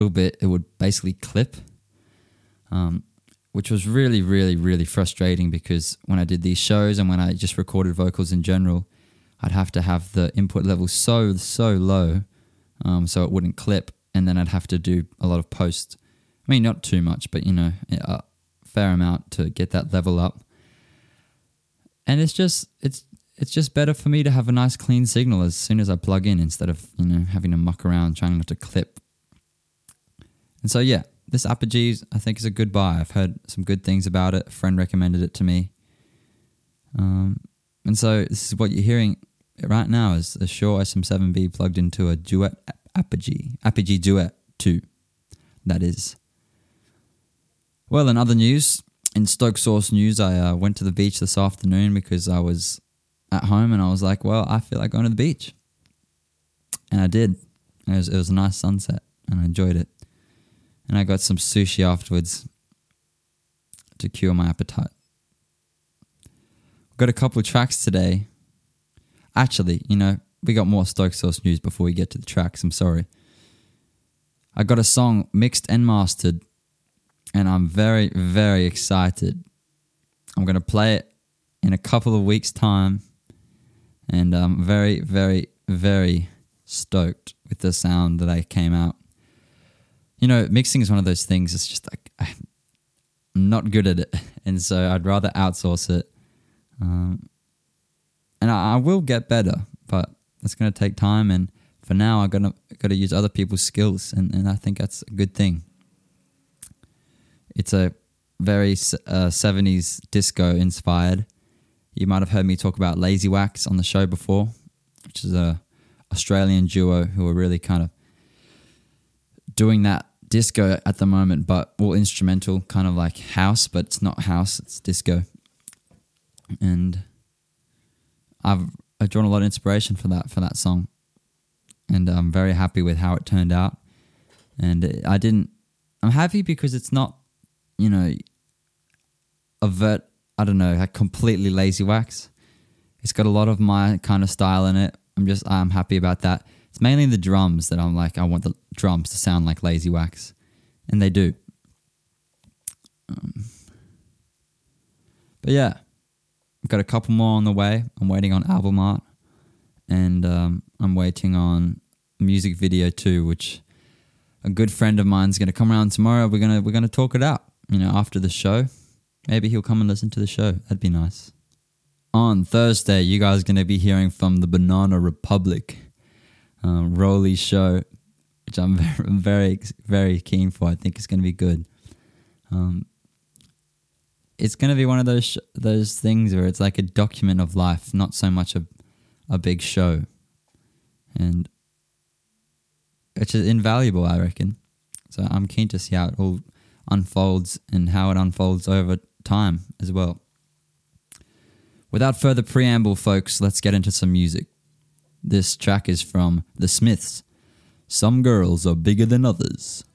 little bit, it would basically clip, which was really, really, really frustrating because when I did these shows and when I just recorded vocals in general, I'd have to have the input level so low so it wouldn't clip, and then I'd have to do a lot of post. I mean, not too much, but a fair amount to get that level up. And it's just better for me to have a nice clean signal as soon as I plug in instead of having to muck around trying not to clip. And so yeah, this Apogee I think is a good buy. I've heard some good things about it. A friend recommended it to me. And so this is what you're hearing right now is a Shure SM7B plugged into a Duet Apogee Duet 2. That is. Well, in other news, in Stoke Source news, I went to the beach this afternoon because I was at home and I was like, well, I feel like going to the beach. And I did. It was a nice sunset and I enjoyed it. And I got some sushi afterwards to cure my appetite. Got a couple of tracks today. Actually, we got more Stoke Source news before we get to the tracks. I'm sorry. I got a song mixed and mastered, and I'm very, very excited. I'm going to play it in a couple of weeks' time, and I'm very, very, very stoked with the sound that I came out. Mixing is one of those things, it's just like, I'm not good at it, and so I'd rather outsource it. And I will get better, but it's going to take time, and for now, I've got to use other people's skills, and I think that's a good thing. It's a very 70s disco inspired. You might have heard me talk about Lazy Wax on the show before, which is a Australian duo who are really kind of doing that disco at the moment, but all instrumental, kind of like house, but it's not house, it's disco. And I've drawn a lot of inspiration for that song, and I'm very happy with how it turned out. And I'm happy because it's not, like completely Lazy Wax. It's got a lot of my kind of style in it. I'm happy about that. It's mainly the drums that I'm like, I want the drums to sound like Lazy Wax, and they do. But yeah, I've got a couple more on the way. I'm waiting on album art, and I'm waiting on music video too, which a good friend of mine's going to come around tomorrow. We're gonna talk it out, after the show. Maybe he'll come and listen to the show. That'd be nice. On Thursday, you guys are going to be hearing from the Banana Republic Rolly show, which I'm very, very keen for. I think it's going to be good. It's going to be one of those things where it's like a document of life, not so much a big show. And it's invaluable, I reckon. So I'm keen to see how it all unfolds and how it unfolds over time as well. Without further preamble, folks, let's get into some music. This track is from The Smiths. Some Girls Are Bigger Than Others.